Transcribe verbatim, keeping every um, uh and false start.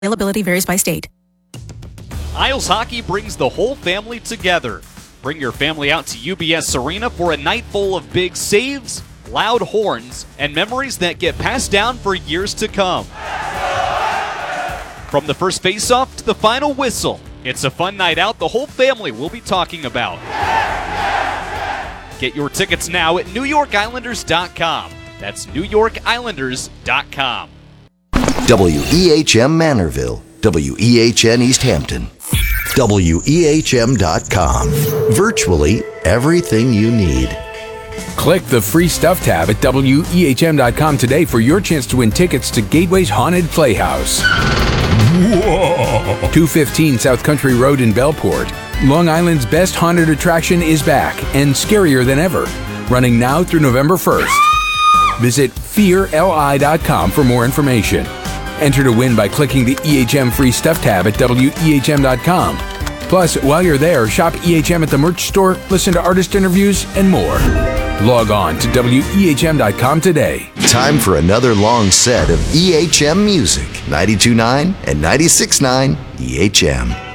Availability varies by state. Isles Hockey brings the whole family together. Bring your family out to U B S Arena for a night full of big saves, loud horns, and memories that get passed down for years to come. From the first face-off to the final whistle, it's a fun night out the whole family will be talking about. Get your tickets now at New York Islanders dot com. That's New York Islanders dot com. W E H M Manorville, W E H N East Hampton, W E H M dot com. Virtually everything you need. Click the free stuff tab at W E H M dot com today for your chance to win tickets to Gateway's Haunted Playhouse. Whoa. two fifteen South Country Road in Bellport. Long Island's best haunted attraction is back and scarier than ever. Running now through November first. Visit fear L I dot com for more information. Enter to win by clicking the E H M free stuff tab at W E H M dot com. Plus, while you're there, shop E H M at the merch store, listen to artist interviews, and more. Log on to W E H M dot com today. Time for another long set of E H M music. ninety-two point nine and ninety-six point nine E H M.